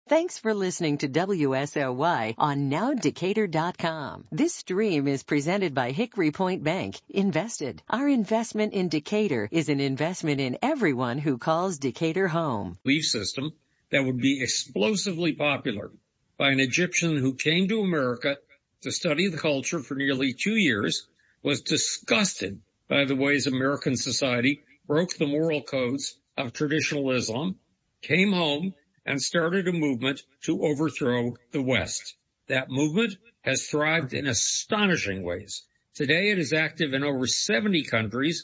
Thanks for listening to WSOY on NowDecatur.com. This stream is presented by Hickory Point Bank. Invested. Our investment in Decatur is an investment in everyone who calls Decatur home. Belief system that would be explosively popular by an Egyptian who came to America to study the culture for nearly 2 years, was disgusted by the ways American society broke the moral codes of traditional Islam, came home, and started a movement to overthrow the West. That movement has thrived in astonishing ways. Today it is active in over 70 countries,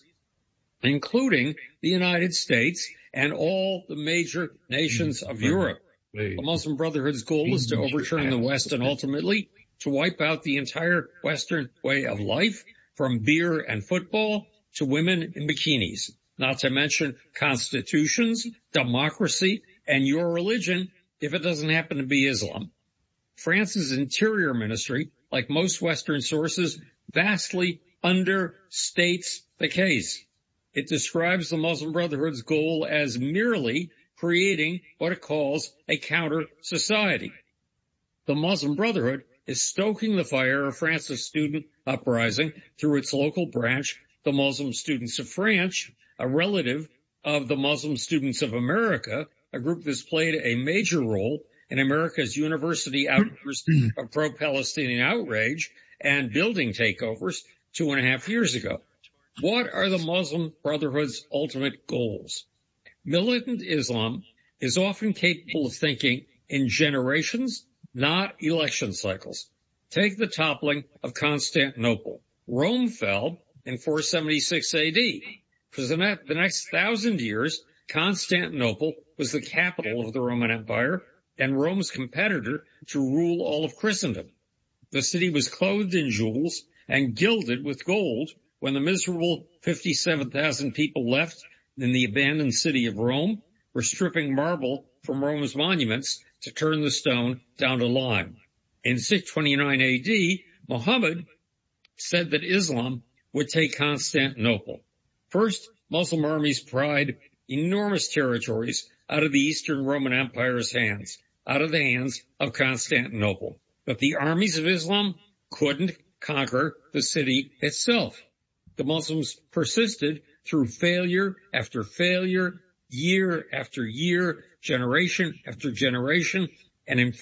including the United States and all the major nations of Europe. The Muslim Brotherhood's goal is to overturn the West and ultimately to wipe out the entire Western way of life, from beer and football to women in bikinis, not to mention constitutions, democracy, and your religion, if it doesn't happen to be Islam. France's interior ministry, like most Western sources, vastly understates the case. It describes the Muslim Brotherhood's goal as merely creating what it calls a counter-society. The Muslim Brotherhood is stoking the fire of France's student uprising through its local branch, the Muslim Students of France, a relative of the Muslim Students of America, a group that's played a major role in America's university outburst of pro-Palestinian outrage and building takeovers 2.5 years ago. What are the Muslim Brotherhood's ultimate goals? Militant Islam is often capable of thinking in generations, not election cycles. Take the toppling of Constantinople. Rome fell in 476 AD. For the next 1,000 years, Constantinople was the capital of the Roman Empire and Rome's competitor to rule all of Christendom. The city was clothed in jewels and gilded with gold when the miserable 57,000 people left in the abandoned city of Rome were stripping marble from Rome's monuments to turn the stone down to lime. In 629 AD, Muhammad said that Islam would take Constantinople. First, Muslim armies pried enormous territories out of the Eastern Roman Empire's hands, out of the hands of Constantinople. But the armies of Islam couldn't conquer the city itself. The Muslims persisted through failure after failure, year after year, generation after generation, and in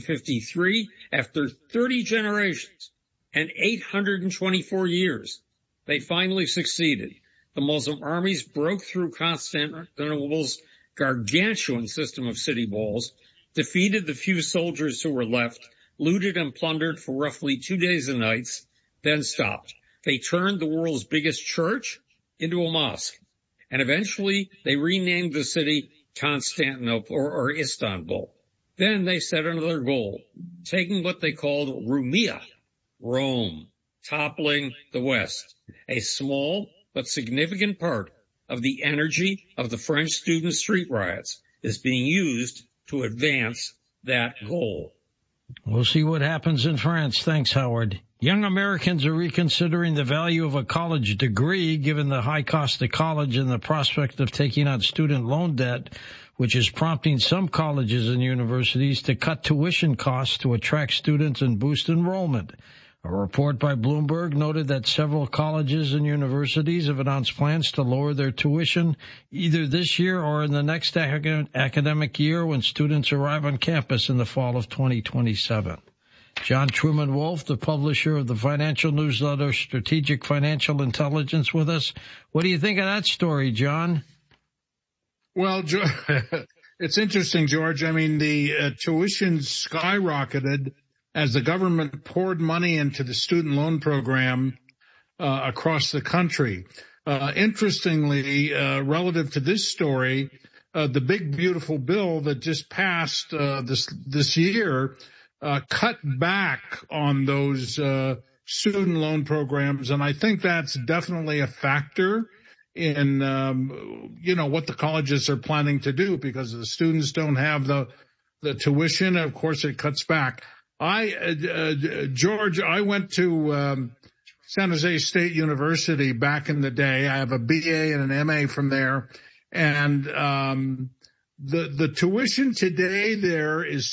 1453, after 30 generations and 824 years, they finally succeeded. The Muslim armies broke through Constantinople's gargantuan system of city walls, defeated the few soldiers who were left, looted and plundered for roughly 2 days and nights, then stopped. They turned the world's biggest church into a mosque, and eventually they renamed the city Constantinople or Istanbul. Then they set another goal, taking what they called Rumia, Rome, toppling the West. A small but significant part of the energy of the French student street riots is being used to advance that goal. We'll see what happens in France. Thanks, Howard. Young Americans are reconsidering the value of a college degree given the high cost of college and the prospect of taking on student loan debt, which is prompting some colleges and universities to cut tuition costs to attract students and boost enrollment. A report by Bloomberg noted that several colleges and universities have announced plans to lower their tuition either this year or in the next academic year when students arrive on campus in the fall of 2027. John Truman Wolf, the publisher of the financial newsletter Strategic Financial Intelligence, with us. What do you think of that story, John? Well, it's interesting, George. I mean, the tuition skyrocketed as the government poured money into the student loan program across the country. Interestingly, relative to this story, the big, beautiful bill that just passed this year cut back on those student loan programs, and I think that's definitely a factor in what the colleges are planning to do, because the students don't have the tuition. Of course, it cuts back. George, I went to San Jose State University back in the day. I have a BA and an MA from there, and the tuition today there is